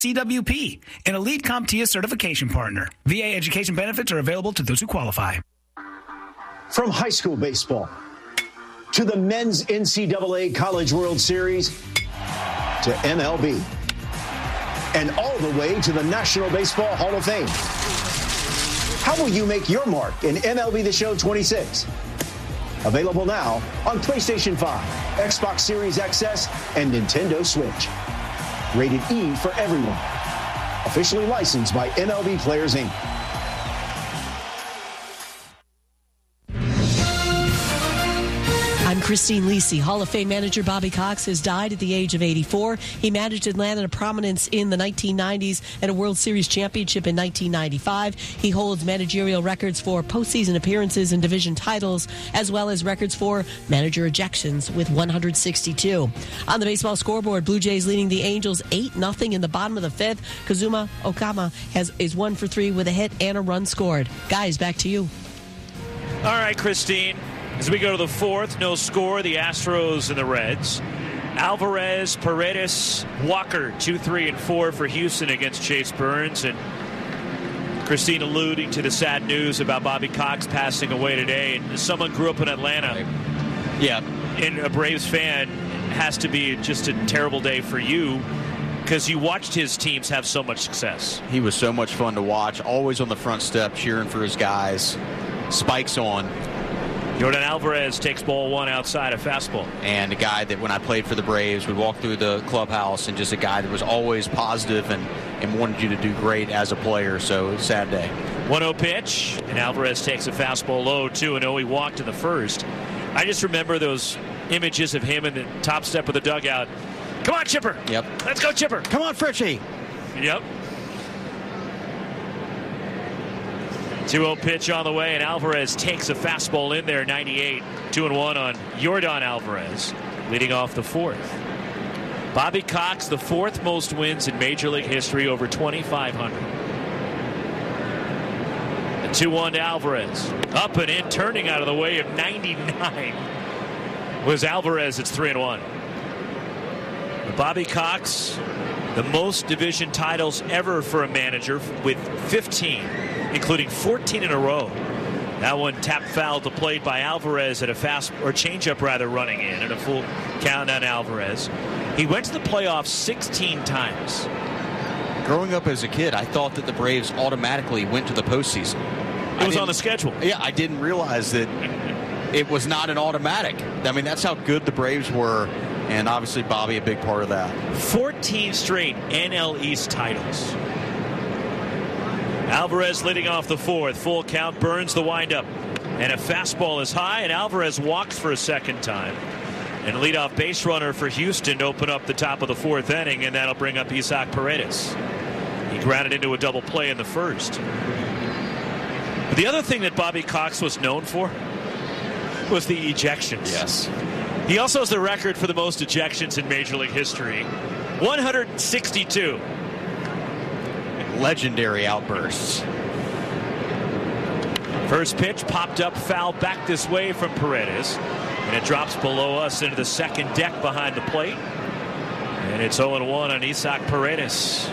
CWP, an elite CompTIA certification partner. VA education benefits are available to those who qualify. From high school baseball to the men's NCAA College World Series to MLB and all the way to the National Baseball Hall of Fame. How will you make your mark in MLB The Show 26? Available now on PlayStation 5, Xbox Series XS, and Nintendo Switch. Rated E for everyone. Officially licensed by MLB Players, Inc. I'm Christine Lisi. Hall of Fame manager Bobby Cox has died at the age of 84. He managed Atlanta to prominence in the 1990s and a World Series championship in 1995. He holds managerial records for postseason appearances and division titles, as well as records for manager ejections with 162. On the baseball scoreboard, Blue Jays leading the Angels 8-0 in the bottom of the fifth. Kazuma Okama is 1 for 3 with a hit and a run scored. Guys, back to you. All right, Christine. As we go to the fourth, no score, the Astros and the Reds. Alvarez, Paredes, Walker, 2, 3, and 4 for Houston against Chase Burns. And Christine alluding to the sad news about Bobby Cox passing away today. And as someone grew up in Atlanta, and a Braves fan, it has to be just a terrible day for you because you watched his teams have so much success. He was so much fun to watch, always on the front step cheering for his guys. Spikes on. Jordan Alvarez takes ball one outside, a fastball. And a guy that when I played for the Braves would walk through the clubhouse and just a guy that was always positive and wanted you to do great as a player. So sad day. 1-0 pitch, and Alvarez takes a fastball low, 2-0. He walked in the first. I just remember those images of him in the top step of the dugout. Come on, Chipper. Yep. Let's go, Chipper. Come on, Fritchie. Yep. 2-0 pitch on the way, and Alvarez takes a fastball in there, 98. 2-1 on Jordan Alvarez, leading off the fourth. Bobby Cox, the fourth most wins in Major League history, over 2,500. And 2-1 to Alvarez. Up and in, turning out of the way of 99 was Alvarez. It's 3-1. Bobby Cox, the most division titles ever for a manager with 15. Including 14 in a row. That one tapped foul to plate by Alvarez at a changeup running in, and a full count on Alvarez. He went to the playoffs 16 times. Growing up as a kid, I thought that the Braves automatically went to the postseason. It was on the schedule. Yeah, I didn't realize that it was not an automatic. I mean, that's how good the Braves were, and obviously Bobby a big part of that. 14 straight NL East titles. Alvarez leading off the fourth. Full count. Burns the windup. And a fastball is high, and Alvarez walks for a second time. And leadoff base runner for Houston to open up the top of the fourth inning, and that'll bring up Isaac Paredes. He grounded into a double play in the first. But the other thing that Bobby Cox was known for was the ejections. Yes. He also has the record for the most ejections in Major League history. 162. Legendary outbursts. First pitch popped up, foul back this way from Paredes, and it drops below us into the second deck behind the plate, and it's 0-1 on Isaac Paredes.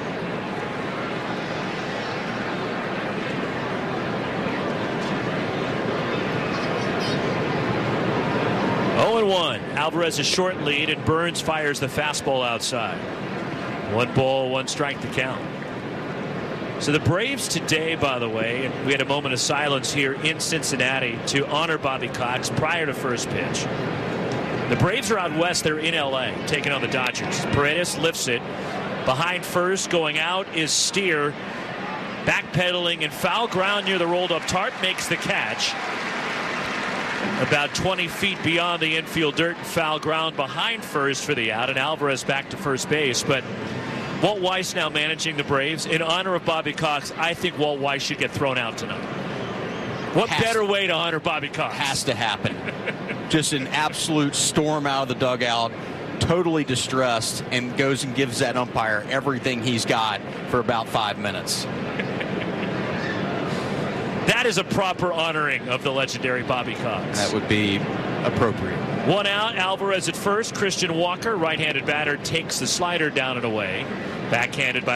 Alvarez's short lead, and Burns fires the fastball outside. 1 ball, 1 strike to count. So the Braves today, by the way, and we had a moment of silence here in Cincinnati to honor Bobby Cox prior to first pitch. The Braves are out west. They're in L.A. taking on the Dodgers. Paredes lifts it. Behind first, going out is Steer. Backpedaling and foul ground near the rolled-up Tart makes the catch. About 20 feet beyond the infield dirt, and foul ground behind first for the out, and Alvarez back to first base. But Walt Weiss now managing the Braves. In honor of Bobby Cox, I think Walt Weiss should get thrown out tonight. What better way to honor Bobby Cox? Has to happen. Just an absolute storm out of the dugout, totally distressed, and goes and gives that umpire everything he's got for about 5 minutes. That is a proper honoring of the legendary Bobby Cox. That would be appropriate. One out, Alvarez at first. Christian Walker, right-handed batter, takes the slider down and away. Backhanded by